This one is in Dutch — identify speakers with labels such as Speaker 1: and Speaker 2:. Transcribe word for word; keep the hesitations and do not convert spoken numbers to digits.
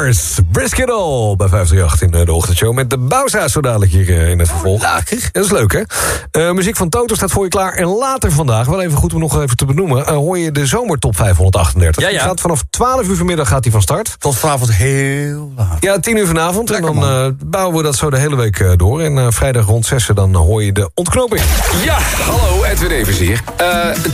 Speaker 1: Stars, Briskidal bij vijf drie acht in de ochtendshow. Met de Bauza zo dadelijk hier in het vervolg. Oh, lekker. Dat is leuk, hè? Uh, muziek van Toto staat voor je klaar. En later vandaag, wel even goed om nog even te benoemen... Uh, hoor je de Zomertop vijfhonderdachtendertig. Ja, ja. Die gaat vanaf twaalf uur vanmiddag gaat die van start.
Speaker 2: Tot vanavond heel laat.
Speaker 1: Ja, tien uur vanavond. Lekker, en dan uh, bouwen we dat zo de hele week uh, door. En uh, vrijdag rond zes dan hoor je de ontknoping.
Speaker 3: Ja, hallo, Edwin Evers hier. Uh,